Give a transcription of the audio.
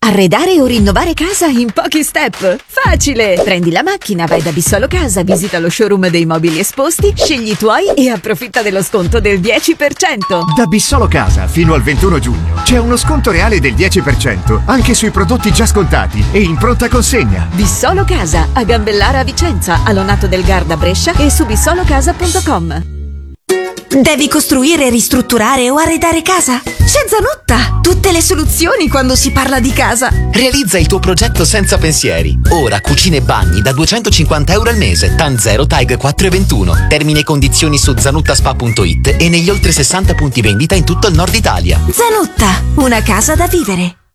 Arredare o rinnovare casa in pochi step? Facile! Prendi la macchina, vai da Bissolo Casa, visita lo showroom dei mobili esposti, scegli i tuoi e approfitta dello sconto del 10%. Da Bissolo Casa fino al 21 giugno c'è uno sconto reale del 10% anche sui prodotti già scontati e in pronta consegna. Bissolo Casa, a Gambellara a Vicenza, a Lonato del Garda a Brescia e su bissolocasa.com. Devi costruire, ristrutturare o arredare casa? C'è Zanotta! Tutte le soluzioni quando si parla di casa. Realizza il tuo progetto senza pensieri. Ora cucine e bagni da 250 euro al mese. TAN 0 TAG 4,21. Termine e condizioni su zanuttaspa.it e negli oltre 60 punti vendita in tutto il nord Italia. Zanotta, una casa da vivere.